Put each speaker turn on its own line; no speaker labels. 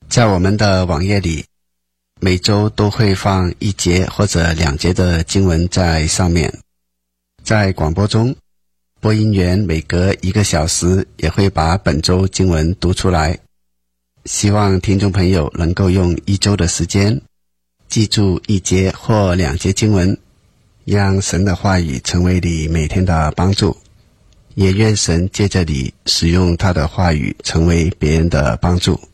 在我们的网页里，每周都会放1节或者2节的经文在上面。在广播中，播音员每隔1个小时也会把本周经文读出来。希望听众朋友能够用1周的时间记住1节或2节经文，让神的话语成为你每天的帮助，也愿神借着你使用他的话语成为别人的帮助。